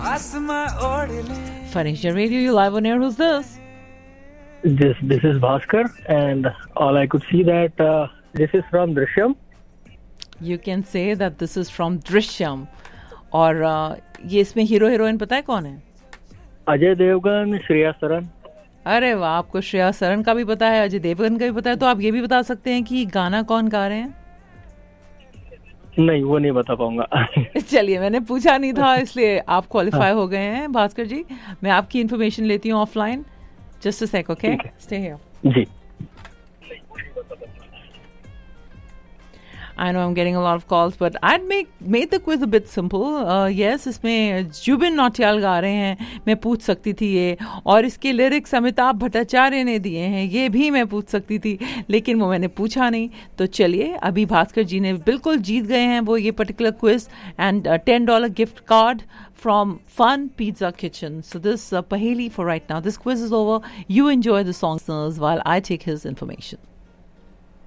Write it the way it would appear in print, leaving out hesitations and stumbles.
Furniture Radio, you live on air. Who's this? This is Bhaskar, and all I could see that this is from Drishyam. You can say that this is from Drishyam. और ये इसमें hero heroine पता है कौन है? अजय देवगन, श्रेया सरन. अरे वाह, आपको श्रेया सरन का भी पता है, अजय देवगन का भी पता है, तो आप ये भी बता सकते हैं कि गाना कौन गा रहे हैं? नहीं, वो नहीं बता पाऊंगा. चलिए, मैंने पूछा नहीं था इसलिए आप क्वालिफाई हो गए हैं भास्कर जी. मैं आपकी इन्फॉर्मेशन लेती हूँ offline. Just a sec, okay? Stay here. Ji. I know I'm getting a lot of calls, but I'd made the quiz a bit simple. Yes, इसमें जुबिन नौटियाल गा रहे हैं, मैं पूछ सकती थी ये, और इसके लिरिक्स अमिताभ भट्टाचार्य ने दिए हैं, ये भी मैं पूछ सकती थी, लेकिन वो मैंने पूछा नहीं. तो चलिए, अभी भास्कर जी ने बिल्कुल जीत गए हैं वो ये particular quiz and $10 gift card from Fun Pizza Kitchen. So this Paheli for right now. This quiz is over. You enjoy the songs while I take his information.